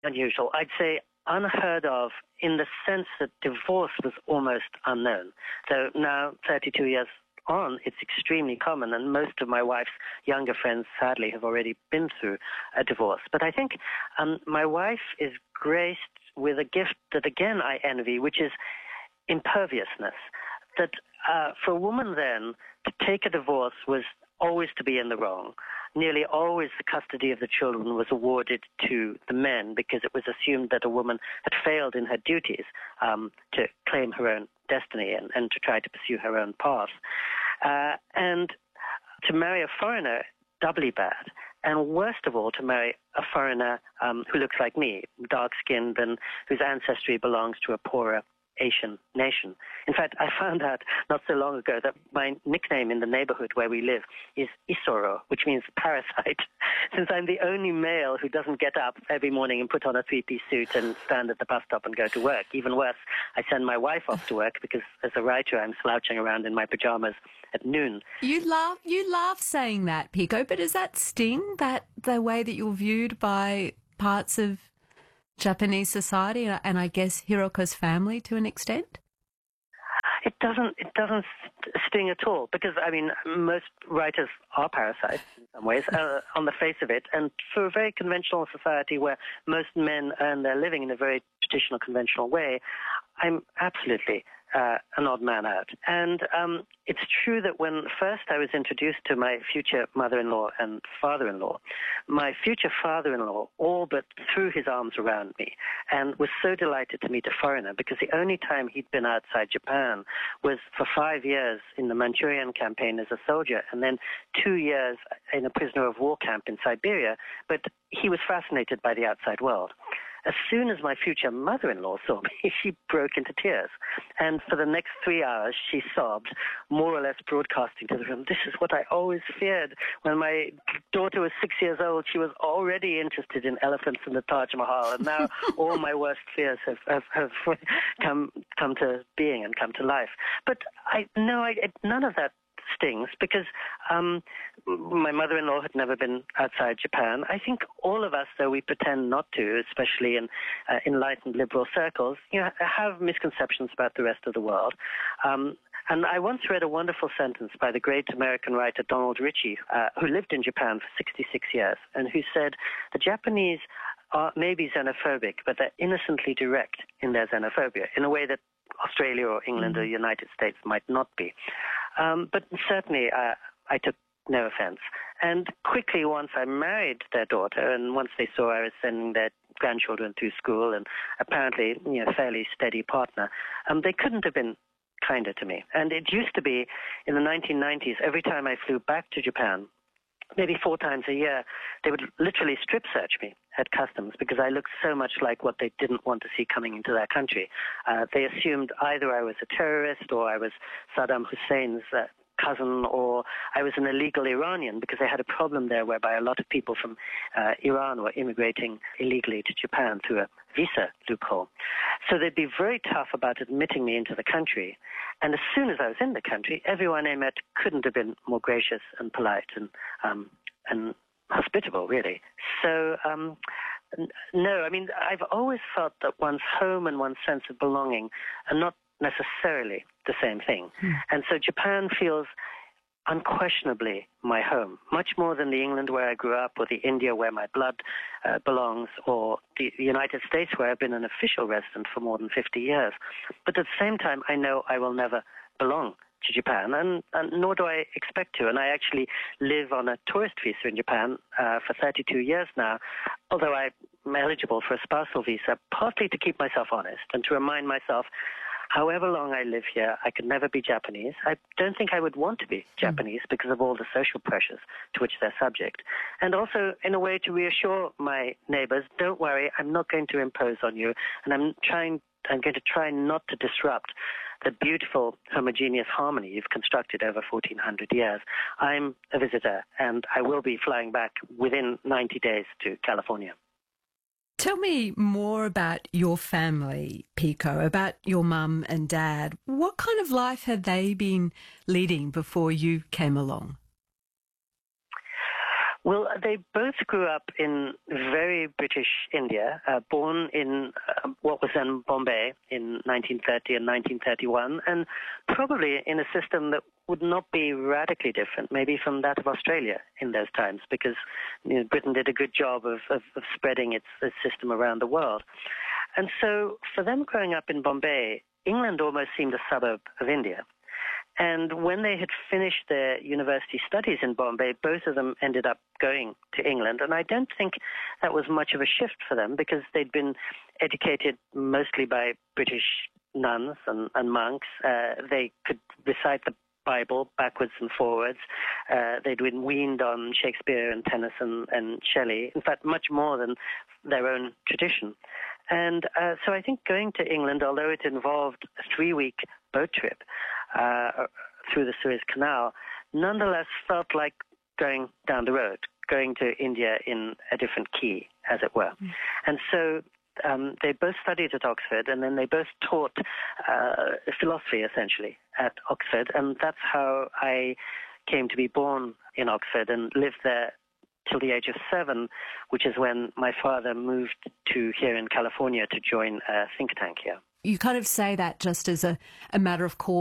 unusual. I'd say unheard of in the sense that divorce was almost unknown. So now, 32 years on, it's extremely common, and most of my wife's younger friends, sadly, have already been through a divorce. But I think my wife is graced with a gift that, again, I envy, which is imperviousness. That for a woman then, to take a divorce was always to be in the wrong. Nearly always the custody of the children was awarded to the men because it was assumed that a woman had failed in her duties to claim her own destiny and to try to pursue her own path. And to marry a foreigner, doubly bad. And worst of all, to marry a foreigner who looks like me, dark-skinned, and whose ancestry belongs to a poorer Asian nation. In fact, I found out not so long ago that my nickname in the neighborhood where we live is Isoro, which means parasite, since I'm the only male who doesn't get up every morning and put on a three-piece suit and stand at the bus stop and go to work. Even worse, I send my wife off to work because as a writer I'm slouching around in my pajamas at noon. You laugh saying that, Pico, but does that sting, that the way that you're viewed by parts of Japanese society and I guess Hiroko's family to an extent? It doesn't sting at all because, I mean, most writers are parasites in some ways on the face of it. And for a very conventional society where most men earn their living in a very traditional, conventional way, I'm absolutely an odd man out. And it's true that when first I was introduced to my future mother-in-law and father-in-law, my future father-in-law all but threw his arms around me and was so delighted to meet a foreigner because the only time he'd been outside Japan was for 5 years in the Manchurian campaign as a soldier and then 2 years in a prisoner of war camp in Siberia, but he was fascinated by the outside world. As soon as my future mother-in-law saw me, she broke into tears. And for the next 3 hours, she sobbed, more or less broadcasting to the room, "This is what I always feared. When my daughter was 6 years old, she was already interested in elephants and the Taj Mahal. And now all my worst fears have come to being and come to life." But none of that stings because my mother-in-law had never been outside Japan. I think all of us, though we pretend not to, especially in enlightened liberal circles, have misconceptions about the rest of the world. And I once read a wonderful sentence by the great American writer Donald Ritchie, who lived in Japan for 66 years, and who said, the Japanese are maybe xenophobic, but they're innocently direct in their xenophobia, in a way that Australia or England or the United States might not be. But certainly I took no offense. And quickly, once I married their daughter, and once they saw I was sending their grandchildren through school and apparently a fairly steady partner, they couldn't have been kinder to me. And it used to be in the 1990s, every time I flew back to Japan, maybe 4 times a year, they would literally strip search me at customs because I looked so much like what they didn't want to see coming into their country. They assumed either I was a terrorist or I was Saddam Hussein's cousin or I was an illegal Iranian because they had a problem there whereby a lot of people from Iran were immigrating illegally to Japan through a visa loophole. So they'd be very tough about admitting me into the country. And as soon as I was in the country, everyone I met couldn't have been more gracious and polite and hospitable, really. So, no, I mean, I've always felt that one's home and one's sense of belonging are not necessarily the same thing. And so Japan feels unquestionably my home, much more than the England where I grew up or the India where my blood belongs or the United States where I've been an official resident for more than 50 years. But at the same time, I know I will never belong to Japan, and nor do I expect to. And I actually live on a tourist visa in Japan for 32 years now, although I'm eligible for a spousal visa, partly to keep myself honest and to remind myself however long I live here, I could never be Japanese. I don't think I would want to be Japanese because of all the social pressures to which they're subject. And also, in a way, to reassure my neighbors, don't worry, I'm not going to impose on you, and I'm going to try not to disrupt the beautiful homogeneous harmony you've constructed over 1,400 years. I'm a visitor, and I will be flying back within 90 days to California. Tell me more about your family, Pico, about your mum and dad. What kind of life had they been leading before you came along? Well, they both grew up in very British India, born in what was then Bombay in 1930 and 1931, and probably in a system that would not be radically different, maybe from that of Australia in those times, because Britain did a good job of spreading its system around the world. And so for them growing up in Bombay, England almost seemed a suburb of India. And when they had finished their university studies in Bombay, both of them ended up going to England. And I don't think that was much of a shift for them, because they'd been educated mostly by British nuns and monks. They could recite the Bible backwards and forwards. They'd been weaned on Shakespeare and Tennyson and Shelley, in fact, much more than their own tradition. And so I think going to England, although it involved a 3-week boat trip through the Suez Canal, nonetheless felt like going down the road, going to India in a different key, as it were. Mm. And so they both studied at Oxford, and then they both taught philosophy, essentially, at Oxford. And that's how I came to be born in Oxford and lived there till the age of 7, which is when my father moved to here in California to join a think tank here. You kind of say that just as a matter of course.